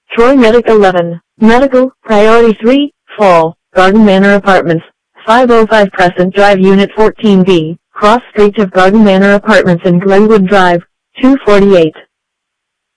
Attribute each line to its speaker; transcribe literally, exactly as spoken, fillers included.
Speaker 1: Troy Medic eleven, Medical, Priority three, Fall, Garden Manor Apartments, five oh five Crescent Drive Unit fourteen B, Cross Street of Garden Manor Apartments in Glenwood Drive, two forty-eight.